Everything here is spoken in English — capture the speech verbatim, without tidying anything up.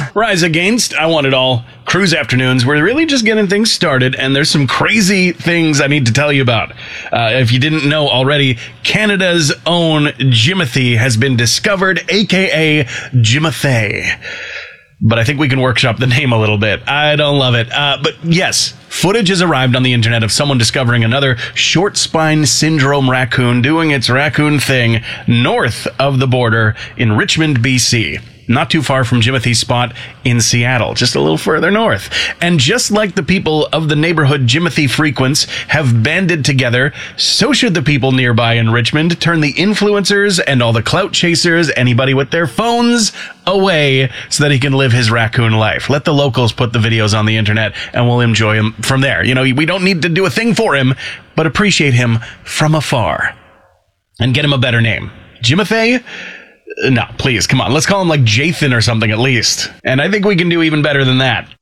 Rise Against, I Want It All. Cruise Afternoons. We're really just getting things started, and there's some crazy things I need to tell you about. Uh, if you didn't know already, Canada's own Jimothy has been discovered, aka Jimothy. But I think we can workshop the name a little bit. I don't love it. Uh, but yes, footage has arrived on the internet of someone discovering another short spine syndrome raccoon doing its raccoon thing north of the border in Richmond, B C. Not too far from Jimothy's spot in Seattle, just a little further north. And just like the people of the neighborhood Jimothy frequents have banded together, so should the people nearby in Richmond turn the influencers and all the clout chasers, anybody with their phones, away so that he can live his raccoon life. Let the locals put the videos on the internet and we'll enjoy him from there. You know, we don't need to do a thing for him, but appreciate him from afar. And get him a better name. Jimothy? No, please, come on. Let's call him like Jathan or something at least. And I think we can do even better than that.